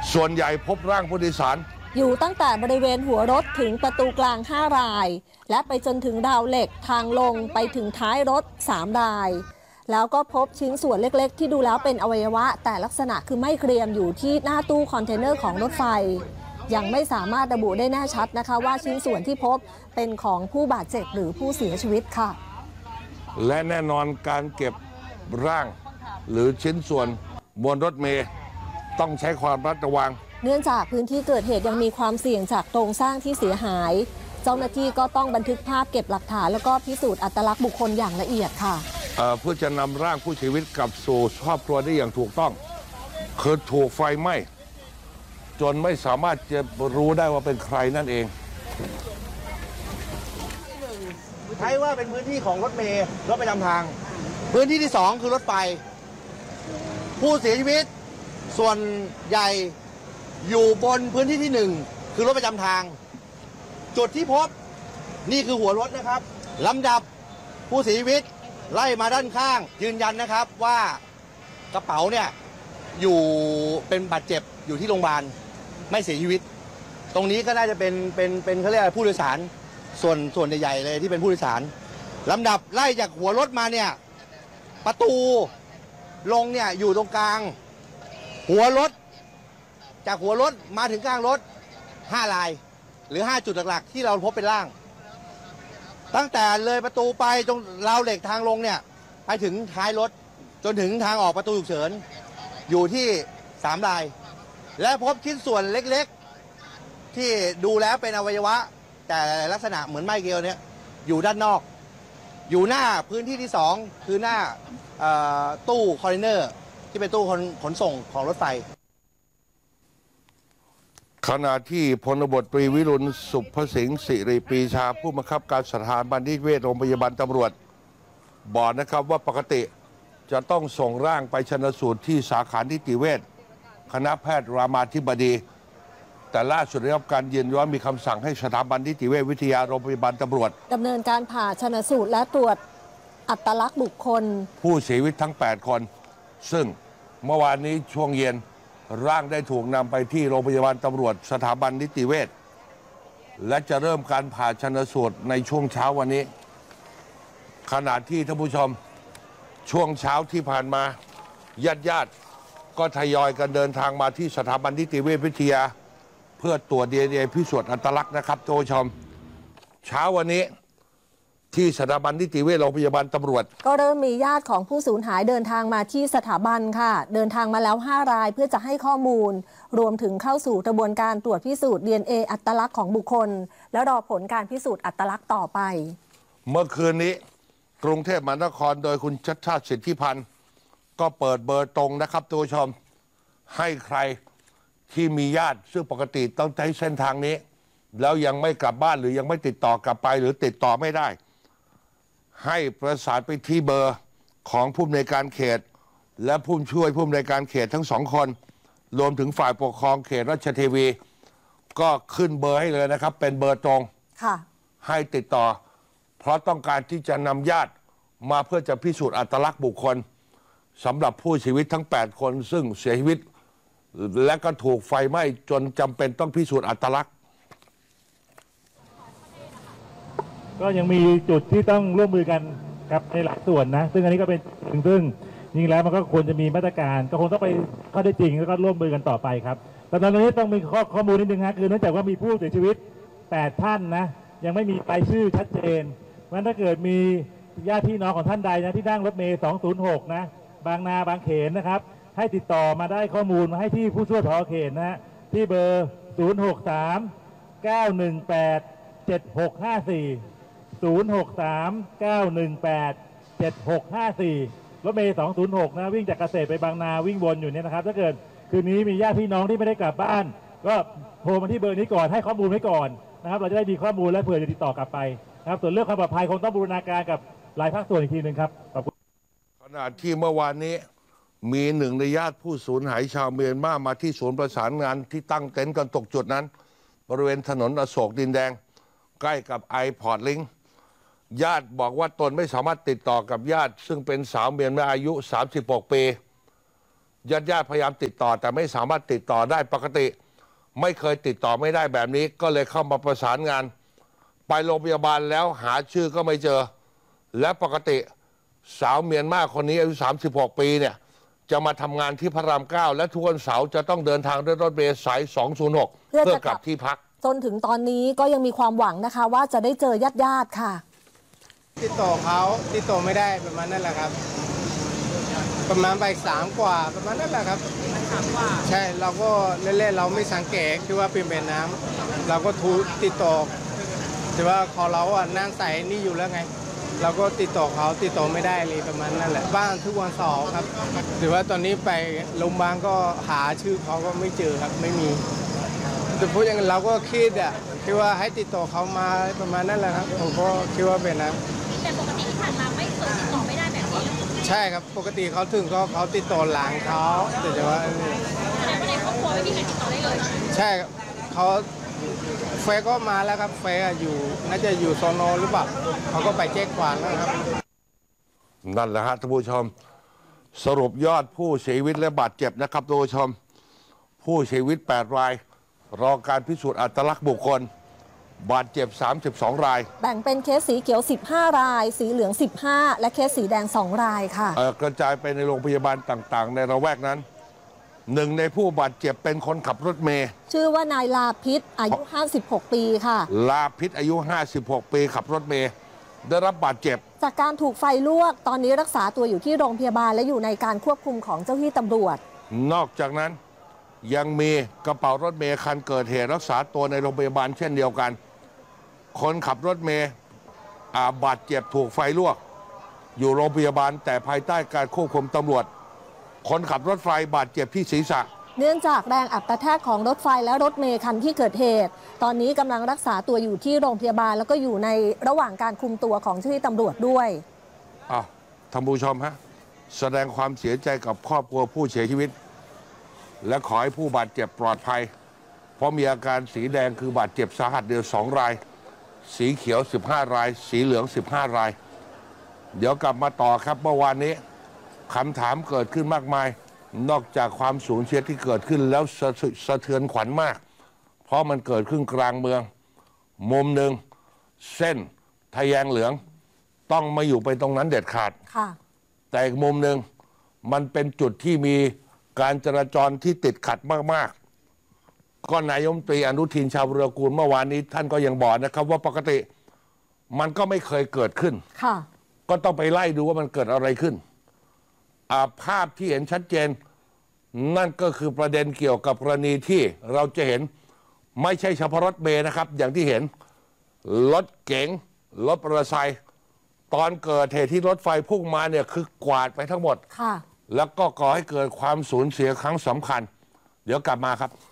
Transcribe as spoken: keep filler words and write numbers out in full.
ส่วนใหญ่พบร่างผู้โดยสารอยู่ตั้งแต่บริเวณหัวรถถึงประตูกลางห้ารายและไปจนถึงราวเหล็กทางลงไปถึงท้ายรถสามรายแล้วก็พบชิ้นส่วนเล็กๆที่ดูแล้วเป็นอวัยวะแต่ลักษณะคือไม่เกรียมอยู่ที่หน้าตู้คอนเทนเนอร์ของรถไฟยังไม่สามารถระบุได้แน่ชัดนะคะว่าชิ้นส่วนที่พบเป็นของผู้บาดเจ็บหรือผู้เสียชีวิตค่ะและแน่นอนการเก็บร่างหรือชิ้นส่วนบนรถเมล์ต้องใช้ความระมัดระวังเนื่องจากพื้นที่เกิดเหตุยังมีความเสี่ยงจากโครงสร้างที่เสียหายเจ้าหน้าที่ก็ต้องบันทึกภาพเก็บหลักฐานแล้วก็พิสูจน์อัตลักษณ์บุคคลอย่างละเอียดค่ะเพื่อจะนำร่างผู้เสียชีวิตกลับสู่ครอบครัวได้อย่างถูกต้องคือถูกไฟไหม้จนไม่สามารถจะรู้ได้ว่าเป็นใครนั่นเองใช้ว่าเป็นพื้นที่ของรถเมล์รถประจำทางพื้นที่ที่สองคือรถไฟผู้เสียชีวิตส่วนใหญ่อยู่บนพื้นที่ที่หนึ่งคือรถประจำทางจุดที่พบนี่คือหัวรถนะครับลำดับผู้เสียชีวิตไล่มาด้านข้างยืนยันนะครับว่ากระเป๋าเนี่ยอยู่เป็นบาดเจ็บอยู่ที่โรงพยาบาลไม่เสียชีวิตตรงนี้ก็น่าจะเป็นเป็นเป็นเขาเรียกผู้โดยสารส่วนส่วนใหญ่ๆเลยที่เป็นผู้โดยสารลำดับไล่จากหัวรถมาเนี่ยประตูลงเนี่ยอยู่ตรงกลางหัวรถจากหัวรถมาถึงกลางรถห้าลายหรือห้าจุดหลักๆที่เราพบเป็นร่างตั้งแต่เลยประตูไปตรงราวเหล็กทางลงเนี่ยไปถึงท้ายรถจนถึงทางออกประตูฉุกเฉินอยู่ที่สามลายและพบชิ้นส่วนเล็กๆที่ดูแล้วเป็นอวัยวะแต่ลักษณะเหมือนไม้เกลียวเนี่ยอยู่ด้านนอกอยู่หน้าพื้นที่ที่สองคือหน้าตู้คอนเทนเนอร์ที่เป็นตู้ขนส่งของรถไฟขณะที่พลบตรีวิรุณสุภสิงห์สิริปรีชาผู้บังคับการสถาบันนิติเวชโรงพยาบาลตำรวจบอกนะครับว่าปกติจะต้องส่งร่างไปชันสูตรที่สาขานิติเวชคณะแพทย์รามาธิบดีแต่ล่าสุดได้รับการยืนยันมีคำสั่งให้สถาบันนิติเวชวิทยาโรงพยาบาลตำรวจดำเนินการผ่าชันสูตรและตรวจอัตลักษณ์บุคคลผู้เสียชีวิตทั้งแปดคนซึ่งเมื่อวานนี้ช่วงเย็นร่างได้ถูกนำไปที่โรงพยาบาลตำรวจสถาบันนิติเวชและจะเริ่มการผ่าชันสูตรในช่วงเช้าวันนี้ขณะที่ท่านผู้ชมช่วงเช้าที่ผ่านมาญาติญาติก็ทยอยกันเดินทางมาที่สถาบันนิติเวชวิทยาเพื่อตรวจ ดี เอ็น เอ พิสูจน์อัตลักษณ์นะครับท่านผู้ชมเช้าวันนี้ที่สถาบันนิติเวชโรงพยาบาลตำรวจก็เริ่มมีญาติของผู้สูญหายเดินทางมาที่สถาบันค่ะเดินทางมาแล้วห้ารายเพื่อจะให้ข้อมูลรวมถึงเข้าสู่กระบวนการตรวจพิสูจน์ ดี เอ็น เอ อัตลักษณ์ของบุคคลและรอผลการพิสูจน์อัตลักษณ์ต่อไปเมื่อคืนนี้กรุงเทพมหานครโดยคุณชัชชาติสิทธิพันธ์ก็เปิดเบอร์ตรงนะครับท่านผู้ชมให้ใครที่มีญาติซึ่งปกติต้องใช้เส้นทางนี้แล้วยังไม่กลับบ้านหรือยังไม่ติดต่อกลับไปหรือติดต่อไม่ได้ให้ประสานไปที่เบอร์ของผู้อำนวยการเขตและผู้ช่วยผู้อำนวยการเขตทั้งสองคนรวมถึงฝ่ายปกครองเขตรัชเทวีก็ขึ้นเบอร์ให้เลยนะครับเป็นเบอร์ตรงค่ะให้ติดต่อเพราะต้องการที่จะนำญาติมาเพื่อจะพิสูจน์อัตลักษณ์บุคคลสำหรับผู้เสียชีวิตทั้งแปดคนซึ่งเสียชีวิตและก็ถูกไฟไหม้จนจำเป็นต้องพิสูจน์อัตลักษณ์ก็ยังมีจุดที่ต้องร่วมมือกันกับในหลายส่วนนะซึ่งอันนี้ก็เป็นซึ่งจริงแล้วมันก็ควรจะมีมาตรการก็คงต้องไปข้อเท็จจริงแล้วก็ร่วมมือกันต่อไปครับแต่ตอนนี้ต้องมีข้อข้อมูลนิดนึงฮะคือเนื่องจากว่ามีผู้เสียชีวิตแปดท่านนะยังไม่มีรายชื่อชัดเจนเพราะฉะนั้นถ้าเกิดมีญาติพี่น้องของท่านใดนะที่นั่งรถเมล์สองศูนย์หกนะบางนาบางเขนนะครับให้ติดต่อมาได้ข้อมูลมาให้ที่ผู้ช่วยผอ.เขตนะฮะที่เบอร์ศูนย์ หก สาม เก้า หนึ่ง แปด เจ็ด หก ห้า สี่ศูนย์ หก สาม เก้า หนึ่ง แปด เจ็ด หก ห้า สี่รถเมล์สองศูนย์หกนะวิ่งจากเกษตรไปบางนาวิ่งวนอยู่เนี่ยนะครับถ้าเกิดคืนนี้มีญาติพี่น้องที่ไม่ได้กลับบ้านก็โทรมาที่เบอร์นี้ก่อนให้ข้อมูลไว้ก่อนนะครับเราจะได้มีข้อมูลและเผื่อจะติดต่อกลับไปนะครับส่วนเรื่องความปลอดภัยคงต้องบูรณาการกับหลายภาคส่วนอีกทีหนึ่งครับขอบคุณขณะที่เมื่อวานนี้มีหนึ่งในญาติผู้สูญหายชาวเมียนมามาที่ศูนย์ประสานงานที่ตั้งเต็นท์กันตกจุดนั้นบริเวณถนนอโศกดินแดงใกล้กับไอพอร์ตลิงญาติบอกว่าตนไม่สามารถติดต่อกับญาติซึ่งเป็นสาวเมียนมาอายุสามสิบหกปีญาติญาติๆพยายามติดต่อแต่ไม่สามารถติดต่อได้ปกติ ไม่เคยติดต่อไม่ได้แบบนี้ก็เลยเข้ามาประสานงาน ไปโรงพยาบาลแล้วหาชื่อก็ไม่เจอ และปกติสาวเมียนมาคนนี้อายุสามสิบหกปีเนี่ยจะมาทำงานที่พระรามเก้าและทุกวันเสาร์จะต้องเดินทางด้วยรถเมล์สายสองศูนย์หกเพื่อจะเพื่อกลับที่พักจนถึงตอนนี้ก็ยังมีความหวังนะคะว่าจะได้เจอญาติญาติๆค่ะติดต่อเขาติดต่อไม่ได้ประมาณนั้นแหละครับ ประมาณไปสามกว่าประมาณนั้นแหละครับใช่เราก็เล่นๆเราไม่สังเกตที่ว่าเป็นแม่น้ำเราก็ทูติดต่อแต่ว่าพอเราอ่ะนั่งใส่นี่อยู่แล้วไง เราก็ติดต่อเขาติดต่อไม่ได้เลยประมาณนั้นแหละบ้านทุกวันเสาร์ครับแต่ว่าตอนนี้ไปโรงพยาบาลก็หาชื่อเขาก็ไม่เจอครับไม่มีแต่พูดอย่างนั้นเราก็คิดอ่ะคิดว่าให้ติดต่อเขามาประมาณนั้นแหละครับผมก็คิดว่าเป็นนะแต่ปกติที่ผ่านมาไม่เคยติดต่อไม่ได้แบบนี้ใช่ครับปกติเขาถึงก็เขาติดต่อหลังเขาแต่จะว่าแสดงว่าในครอบครัวไม่มีใครติดต่อได้เลยใช่ครับเขาเฟยก็มาแล้วครับเฟยอะอยู่น่าจะอยู่โซโนหรือเปล่าเขาก็ไปแจ้งความแล้วครับนั่นแหละฮะท่านผู้ชม สรุปยอดผู้เสียชีวิตและบาดเจ็บนะครับท่านผู้ชม ผู้เสียชีวิตแปดราย รอการพิสูจน์อัตลักษณ์บุคคล บาดเจ็บสามสิบสองรายแบ่งเป็นเคสสีเขียวสิบห้าราย สีเหลืองสิบห้าและเคสสีแดงสองรายค่ะเอ่อกระจายไปในโรงพยาบาลต่างๆ ในระแวกนั้น หนึ่งในผู้บาดเจ็บเป็นคนขับรถเมล์ชื่อว่านายลาพิษอายุห้าสิบหกปีค่ะลาพิษอายุ ห้าสิบหก ปีขับรถเมล์ได้รับบาดเจ็บจากการถูกไฟลวกตอนนี้รักษาตัวอยู่ที่โรงพยาบาลและอยู่ในการควบคุมของเจ้าหน้าที่ตำรวจนอกจากนั้นยังมีกระเป๋ารถเมล์คันเกิดเหตุรักษาตัวในโรงพยาบาลเช่นเดียวกัน คนขับรถเมล์อ่าบาดเจ็บถูกไฟลวก อยู่โรงพยาบาลแต่ภายใต้การควบคุมตำรวจ คนขับรถไฟบาดเจ็บที่ศีรษะเนื่องจากแรงอัดกระแทกของรถไฟและรถเมล์คันที่เกิดเหตุ ตอนนี้กำลังรักษาตัวอยู่ที่โรงพยาบาลแล้วก็อยู่ในระหว่างการคุมตัวของเจ้าหน้าที่ตำรวจด้วยอ้าวท่านผู้ชมฮะแสดงความเสียใจกับครอบครัวผู้เสียชีวิต และขอให้ผู้บาดเจ็บปลอดภัย เพราะมีอาการสีแดงคือบาดเจ็บสาหัสเดียวสองราย สีเขียวสิบห้าราย สีเหลืองสิบห้าราย เดี๋ยวกลับมาต่อครับเมื่อวานนี้คำถามเกิดขึ้นมากมาย นอกจากความสูญเสียที่เกิดขึ้นแล้วสะสะเทือนขวัญมาก เพราะมันเกิดขึ้นกลางเมือง มุมหนึ่งเส้นทะแยงเหลืองต้องมาอยู่ไปตรงนั้นเด็ดขาดค่ะแต่อีกมุมหนึ่งมันเป็นจุดที่มีการจราจรที่ติดขัดมากๆ ก็นายกรัฐมนตรีอนุทินชาญวิรากูลเมื่อวานนี้ท่านก็ยังบอกนะครับว่าปกติมันก็ไม่เคยเกิดขึ้นค่ะก็ต้องไปไล่ดูว่ามันเกิดอะไรขึ้นอ่าภาพที่เห็นชัดเจน นั่นก็คือประเด็นเกี่ยวกับกรณีที่เราจะเห็นไม่ใช่เฉพาะรถเมล์นะครับ อย่างที่เห็นรถเก๋งรถมอเตอร์ไซค์ตอนเกิดเหตุที่รถไฟพุ่งมาเนี่ยคือกวาดไปทั้งหมดค่ะแล้วก็ก่อให้เกิดความสูญเสียครั้งสำคัญ เดี๋ยวกลับมาครับ